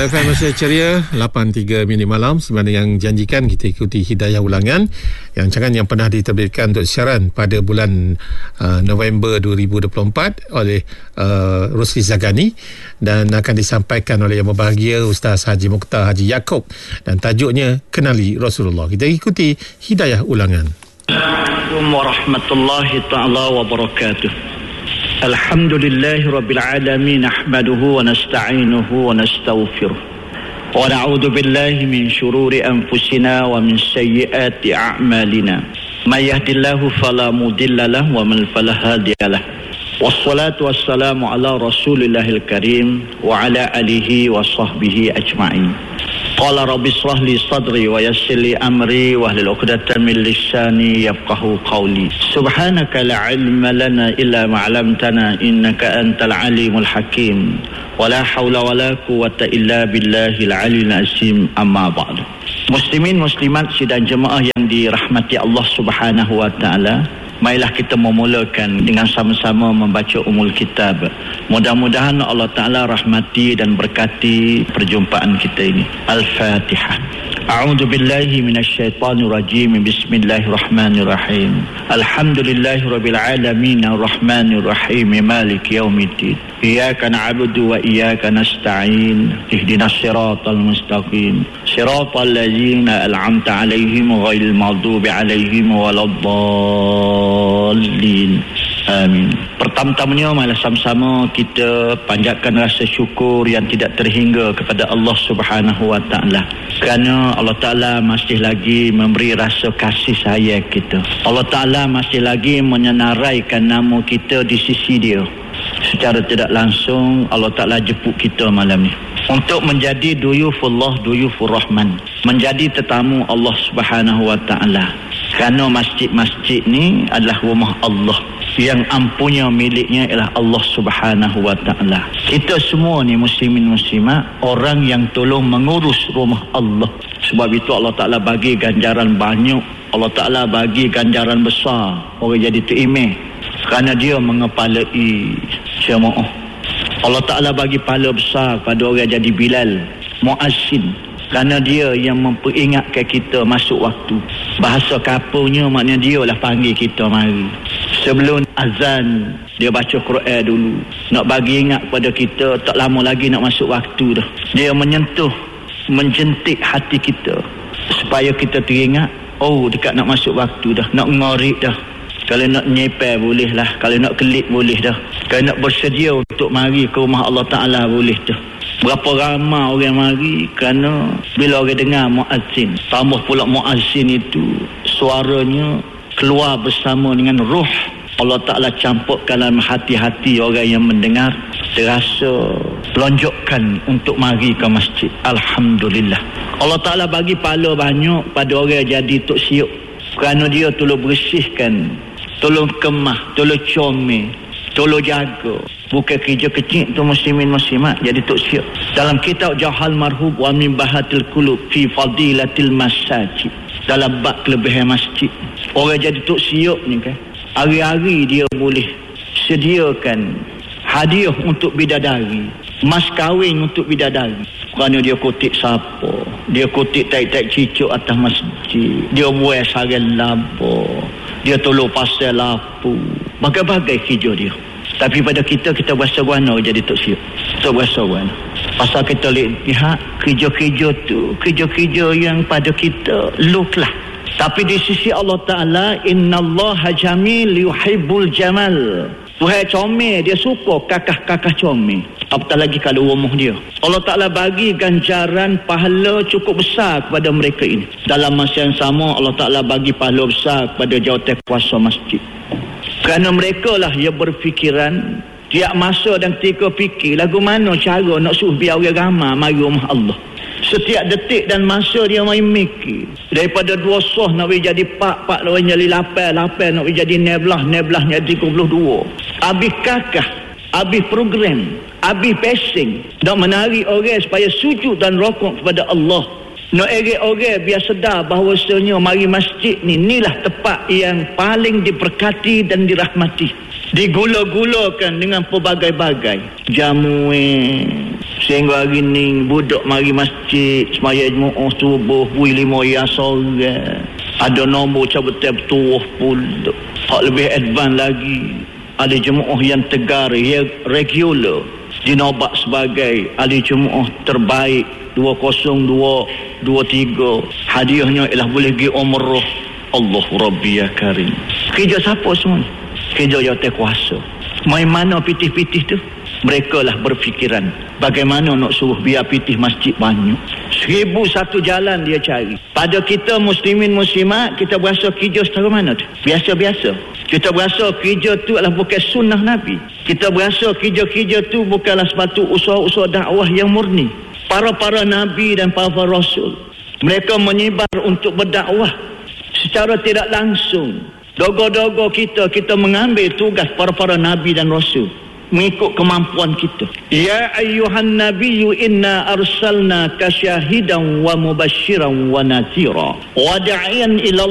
Hidayah FM masih ceria 8.3 minit malam. Sebenarnya yang janjikan kita ikuti Hidayah Ulangan, rancangan yang pernah diterbitkan untuk siaran pada bulan November 2024 oleh Rusli Zagani dan akan disampaikan oleh Yang Berbahagia Ustaz Haji Mukhtar Haji Yaakob, dan tajuknya Kenali Rasulullah. Kita ikuti Hidayah Ulangan. Assalamualaikum warahmatullahi ta'ala wabarakatuh. Alhamdulillahi rabbil alamin, nahmaduhu wa nasta'inuhu wa nastaghfiruh wa na'udzu billahi min shururi anfusina wa min sayyiati a'malina. May yahdihillahu fala mudilla lahu wa man fala hadiya lahu. Wassalatu wassalamu ala Rasulillahil karim wa ala alihi wa sahbihi ajma'in. Qala rabbi shrah li sadri wa yassir li amri wa hlul 'uqdatam min lisani yafqahu qawli. Subhanaka la ilma lana illa ma 'allamtana innaka antal alimul hakim. Wa la haula wa la quwwata illa billahil aliyyil azim. Amma ba'du. Muslimin muslimat sidang jemaah yang dirahmati Allah Subhanahu wa taala, marilah kita memulakan dengan sama-sama membaca Ummul Kitab. Mudah-mudahan Allah Ta'ala rahmati dan berkati perjumpaan kita ini. Al-Fatihah. A'udzu billahi minasyaitonir rajim. Bismillahirrahmanirrahim. Alhamdulillahirabbil alamin arrahmanir rahim maliki yaumiddin. Iyyaka na'budu wa iyyaka nasta'in. Ihdinas siratal mustaqim. Siratal ladzina an'amta 'alaihim ghairil maghdubi 'alaihim waladdallin. Amin. Pertama-tamanya marilah sama-sama kita panjatkan rasa syukur yang tidak terhingga kepada Allah Subhanahu wa taala, kerana Allah Taala masih lagi memberi rasa kasih sayang kita. Allah Taala masih lagi menyenaraikan nama kita di sisi Dia. Secara tidak langsung Allah Taala jemput kita malam ni untuk menjadi duyufullah, duyufur rahman, menjadi tetamu Allah Subhanahu wa taala. Kerana masjid-masjid ni adalah rumah Allah, yang ampunya miliknya ialah Allah Subhanahu wa taala. Kita semua ni muslimin muslimat, orang yang tolong mengurus rumah Allah. Sebab itu Allah Taala bagi ganjaran banyak. Allah Taala bagi ganjaran besar orang jadi imam kerana dia mengepalai jemaah. Allah Taala bagi pahala besar pada orang jadi Bilal, muazzin, kerana dia yang memperingatkan kita masuk waktu. Bahasa kapurnya maknanya dia lah panggil kita mari. Sebelum azan dia baca Quran dulu, nak bagi ingat pada kita tak lama lagi nak masuk waktu dah. Dia menyentuh, menjentik hati kita supaya kita teringat, oh dekat nak masuk waktu dah, nak ngorik dah. Kalau nak nyepel boleh lah, kalau nak kelip boleh dah, kalau nak bersedia untuk mari ke rumah Allah Ta'ala boleh dah. Berapa ramai orang mari kerana bila orang dengar muazzin, tambah pula muazzin itu suaranya keluar bersama dengan ruh. Allah Ta'ala campurkan dalam hati-hati orang yang mendengar, terasa lonjokkan untuk mari ke masjid. Alhamdulillah. Allah Ta'ala bagi pahala banyak pada orang jadi tok siuk, kerana dia tolong bersihkan, tolong kemah, tolong comel, tolong jaga. Bukan kerja kecil tu muslimin muslimat jadi tok siuk. Dalam kitab Jahal Marhub wa min bahatil qulub fi fadilatil masajid, dalam bab kelebihan masjid, orang jadi tok siuk ni kan, hari-hari dia boleh sediakan hadiah untuk bidadari, mas kahwin untuk bidadari, kerana dia kutip siapa, dia kutip taik-taik cicuk atas masjid, dia buat sarang lampu, dia tolong pasal lampu, bagai-bagai kerja dia. Tapi pada kita berasa guana jadi tok siuk, tak berasa guana. Pasal kita lihat kerja-kerja tu, kerja-kerja yang pada kita look lah. Tapi di sisi Allah Ta'ala, innallaha jamil yuhibbul jamal. Tuhan comel, dia suka kakah-kakah comel. Apatah lagi kalau rumah dia. Allah Ta'ala bagi ganjaran pahala cukup besar kepada mereka ini. Dalam masa yang sama Allah Ta'ala bagi pahala besar kepada jawatan kuasa masjid. Kerana mereka lah yang berfikiran tiap masa dan ketika fikir lagu mana cara nak suruh biar orang ramai mari rumah Allah. Setiap detik dan masa dia main mikir. Daripada 2 soh nak jadi 4 nak jadi 8 nak jadi 19 jadi 32. Habis kakah, habis program, habis passing, nak menarik orang supaya sujud dan rokok kepada Allah. Nak erik orang biar sedar bahawasanya mari masjid ni, inilah tempat yang paling diberkati dan dirahmati. Digula-gulakan dengan pelbagai-bagai jamu, Sehingga hari ni budak mari masjid semaya Jumaat subuh bui 5 ya sore. Ada nombor cabutan betul pula. Hak lebih advance lagi. Ada jemaah yang tegar, yang regular dinobat sebagai ahli jemaah terbaik 2023. Hadiahnya ialah boleh pergi umrah. Allah Rabbi ya Karim. Kerja siapa semua? Kerja yang kuasa. Main mana pitih-pitih tu? Mereka lah berfikiran bagaimana nak suruh biar pitih masjid banyak. 1001 jalan dia cari. Pada kita muslimin muslimat, kita berasa kerja setara mana tu? Biasa-biasa. Kita berasa kerja tu adalah bukan sunnah Nabi. Kita berasa kerja-kerja tu bukanlah sepatut usaha-usaha dakwah yang murni. Para-para Nabi dan para Rasul, mereka menyebar untuk berdakwah secara tidak langsung. Dogo-dogo kita mengambil tugas para-para Nabi dan Rasul mengikut kemampuan kita. Ya ayyuhan nabiyyu inna arsalnaka syahidan wa mubasysyiran wa nadhira wa da'iyan ila